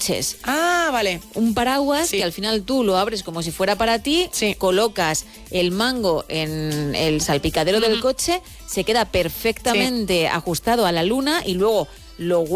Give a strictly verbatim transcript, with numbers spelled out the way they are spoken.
coches. Ah, vale. Un paraguas Sí. que al final tú lo abres como si fuera para ti, Sí. colocas el mango en el salpicadero del coche, se queda perfectamente ajustado a la luna y luego lo